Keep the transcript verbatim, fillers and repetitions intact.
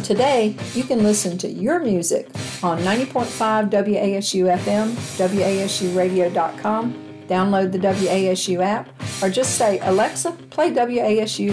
Today, you can listen to your music on ninety point five W A S U F M, W A S U radio dot com, download the W A S U app, or just say, Alexa, play W A S U